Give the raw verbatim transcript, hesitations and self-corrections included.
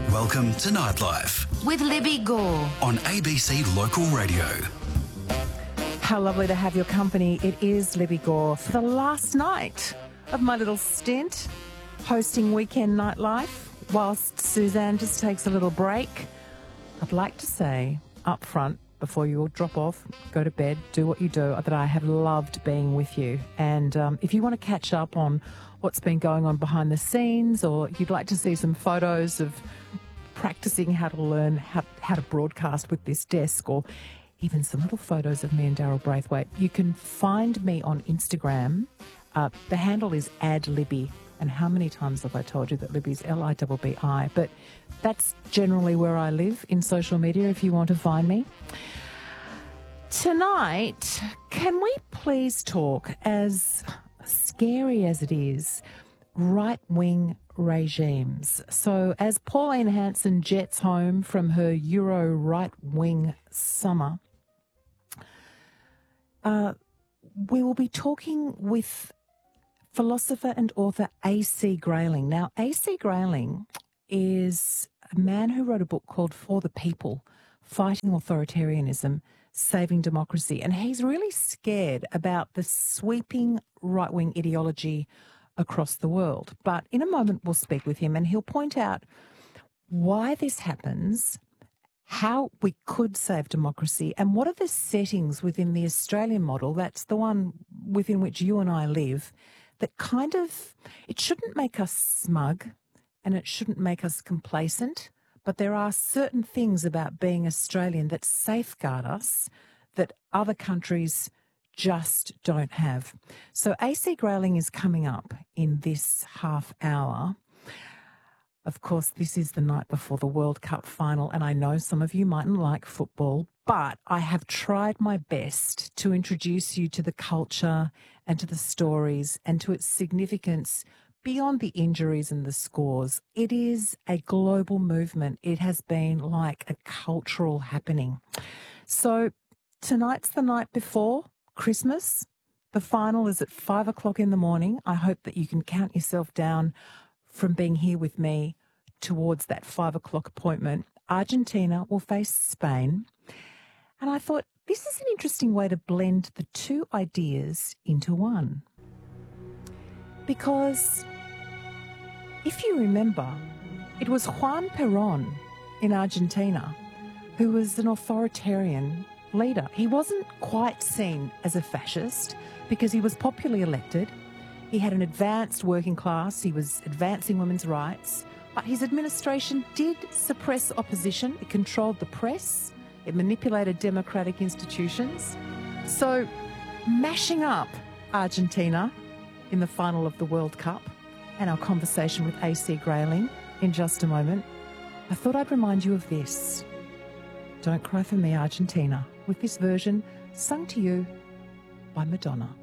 Welcome to Nightlife with Libby Gore on A B C Local Radio. How lovely to have your company. It is Libby Gore for the last night of my little stint hosting Weekend Nightlife whilst Suzanne just takes a little break. I'd like to say up front, before you all drop off, go to bed, do what you do, that I have loved being with you. And um, if you want to catch up on what's been going on behind the scenes, or you'd like to see some photos of practicing how to learn how, how to broadcast with this desk, or even some little photos of me and Daryl Braithwaite, you can find me on Instagram. Uh, the handle is add Libby. And how many times have I told you that Libby's L I B B I? But that's generally where I live in social media if you want to find me. Tonight, can we please talk, as scary as it is, right-wing regimes? So as Pauline Hanson jets home from her Euro right-wing summer, uh, we will be talking with philosopher and author A C Grayling. Now, A C Grayling is a man who wrote a book called For the People, Fighting Authoritarianism, Saving Democracy. And he's really scared about the sweeping right-wing ideology across the world. But in a moment, we'll speak with him and he'll point out why this happens, how we could save democracy, and what are the settings within the Australian model, that's the one within which you and I live, that kind of, it shouldn't make us smug and it shouldn't make us complacent, but there are certain things about being Australian that safeguard us that other countries just don't have. So A C Grayling is coming up in this half hour. Of course, this is the night before the World Cup final, and I know some of you mightn't like football, but I have tried my best to introduce you to the culture and to the stories and to its significance beyond the injuries and the scores. It is a global movement. It has been like a cultural happening. So tonight's the night before Christmas. The final is at five o'clock in the morning. I hope that you can count yourself down from being here with me towards that five o'clock appointment. Argentina will face Spain. And I thought this is an interesting way to blend the two ideas into one. Because if you remember, it was Juan Perón in Argentina who was an authoritarian leader. He wasn't quite seen as a fascist because he was popularly elected. He had an advanced working class. He was advancing women's rights. But his administration did suppress opposition. It controlled the press. It manipulated democratic institutions. So mashing up Argentina in the final of the World Cup and our conversation with A C Grayling in just a moment, I thought I'd remind you of this. Don't Cry for Me, Argentina, with this version sung to you by Madonna.